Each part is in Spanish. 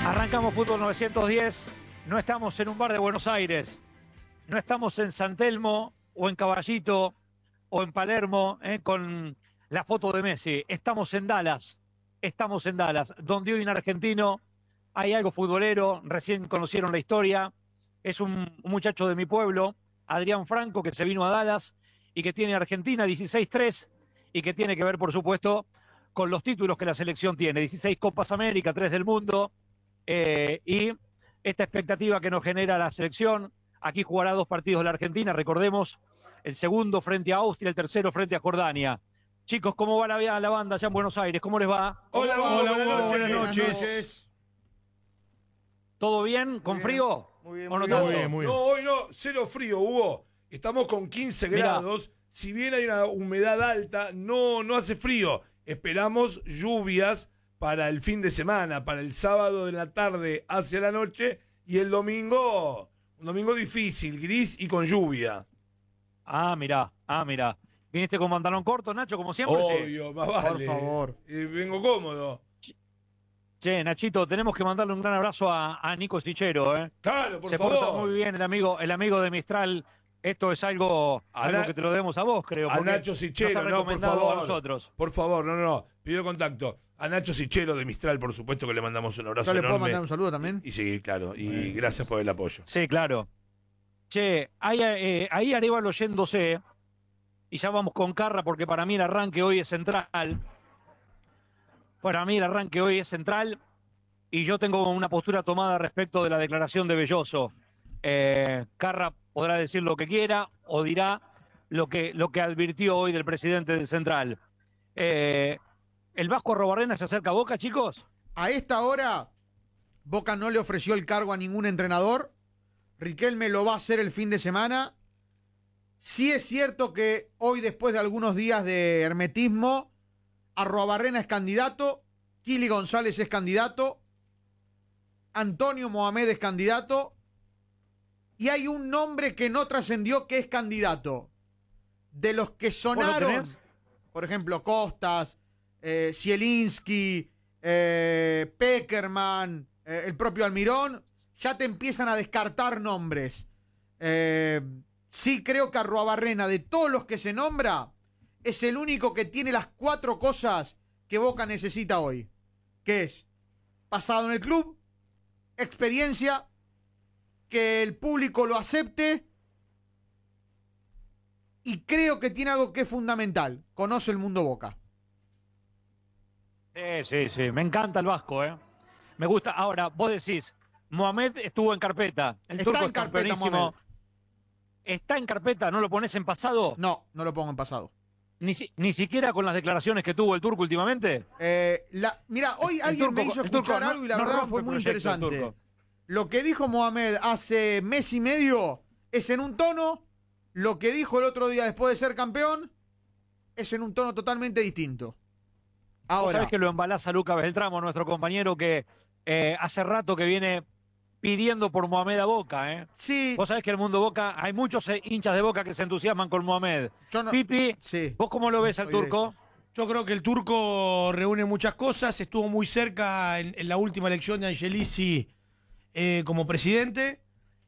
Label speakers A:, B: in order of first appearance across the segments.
A: Arrancamos Fútbol 910, no estamos en un bar de Buenos Aires, no estamos en San Telmo o en Caballito o en Palermo con la foto de Messi, estamos en Dallas, donde hoy en argentino hay algo futbolero, recién conocieron la historia, es un muchacho de mi pueblo, Adrián Franco, que se vino a Dallas y que tiene Argentina 16-3 y que tiene que ver, por supuesto, con los títulos que la selección tiene, 16 Copas América, 3 del mundo, y esta expectativa que nos genera la selección. Aquí jugará 2 partidos la Argentina, recordemos, el segundo frente a Austria, el tercero frente a Jordania. Chicos, ¿cómo va la banda allá en Buenos Aires? ¿Cómo les va?
B: Hola, buenas noches.
A: ¿Todo bien? ¿Con frío?
B: Muy bien,
A: ¿O no
B: muy
A: tanto?
B: bien.
C: No, hoy no, cero frío, Hugo. Estamos con 15 grados. Si bien hay una humedad alta, no hace frío. Esperamos lluvias para el fin de semana, para el sábado de la tarde hacia la noche y el domingo, un domingo difícil, gris y con lluvia.
A: Mirá. ¿Viniste con pantalón corto, Nacho, como siempre?
C: Obvio, más vale.
B: Por favor.
C: Vengo cómodo.
A: Che, Nachito, tenemos que mandarle un gran abrazo a Nico Sichero,
C: Claro, por
A: Se
C: favor.
A: porta muy bien el amigo de Mistral. Esto es algo que te lo debemos a vos, creo.
C: A
A: porque
C: Nacho Sichero,
A: nos ha
C: no, por
A: recomendado
C: favor.
A: a nosotros.
C: Por favor, no. Pido contacto. A Nacho Sichero de Mistral, por supuesto que le mandamos un abrazo
B: ¿Yo le
C: enorme.
B: puedo mandar un saludo también?
C: Y sí, claro. Y gracias por el apoyo.
A: Sí, claro. Che, ahí Arévalo yéndose, y ya vamos con Carra, porque para mí el arranque hoy es central. Y yo tengo una postura tomada respecto de la declaración de Belloso. Carra podrá decir lo que quiera o dirá lo que advirtió hoy del presidente del Central. ¿El Vasco Arruabarrena se acerca a Boca, chicos?
B: A esta hora, Boca no le ofreció el cargo a ningún entrenador. Riquelme lo va a hacer el fin de semana. Sí es cierto que hoy, después de algunos días de hermetismo, Arruabarrena es candidato, Kili González es candidato, Antonio Mohamed es candidato, y hay un nombre que no trascendió que es candidato. De los que sonaron, por ejemplo, Costas, Zielinski, Peckerman, el propio Almirón, ya te empiezan a descartar nombres. Sí creo que Arruabarrena, de todos los que se nombra, es el único que tiene las 4 cosas que Boca necesita hoy, que es pasado en el club, experiencia, que el público lo acepte, y creo que tiene algo que es fundamental: conoce el mundo Boca.
A: Sí, me encanta el Vasco, Me gusta. Ahora, vos decís, Mohamed estuvo en carpeta. El turco es campeonísimo. ¿Está en carpeta? ¿No lo pones en pasado?
B: No lo pongo en pasado.
A: ¿Ni siquiera con las declaraciones que tuvo el turco últimamente?
B: Mira, hoy alguien me hizo escuchar algo y la verdad fue muy interesante. Lo que dijo Mohamed hace mes y medio es en un tono, lo que dijo el otro día después de ser campeón es en un tono totalmente distinto. Ahora,
A: ¿sabés que lo embalaza Lucas Beltramo, nuestro compañero que hace rato que viene pidiendo por Mohamed a Boca,
B: Sí.
A: Vos sabés que en el mundo Boca hay muchos hinchas de Boca que se entusiasman con Mohamed. Pipi,
B: sí,
A: ¿vos cómo lo ves al turco?
D: Yo creo que el turco reúne muchas cosas, estuvo muy cerca en la última elección de Angelici como presidente.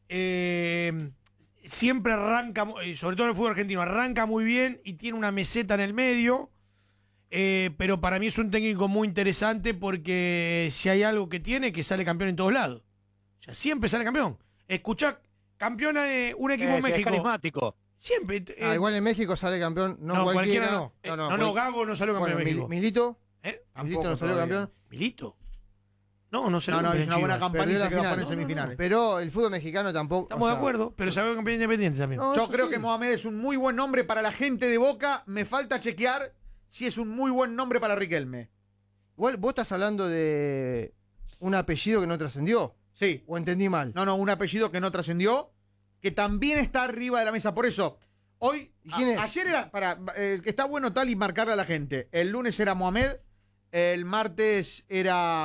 D: Siempre arranca, sobre todo en el fútbol argentino, arranca muy bien y tiene una meseta en el medio. Pero para mí es un técnico muy interesante porque si hay algo que tiene, que sale campeón en todos lados. O sea, siempre sale campeón. Escuchá, campeona de un equipo en México.
A: Es carismático.
D: Siempre.
E: Igual en México sale campeón.
D: No, cualquiera no.
E: No,
D: Gago no salió campeón en México.
E: Milito.
D: Milito
E: no salió campeón.
D: ¿Milito? No salió campeón.
B: Es una buena campaña y se quedó fuera en semifinales.
E: Pero el fútbol mexicano tampoco.
D: Estamos de acuerdo, pero salió campeón independiente también.
B: Yo creo que Mohamed es un muy buen nombre para la gente de Boca. Me falta chequear si es un muy buen nombre para Riquelme.
E: Igual vos estás hablando de un apellido que no trascendió.
B: Sí.
E: ¿O entendí mal?
B: No, un apellido que no trascendió, que también está arriba de la mesa. Por eso, hoy, ayer era, está bueno tal y marcarle a la gente. El lunes era Mohamed, el martes era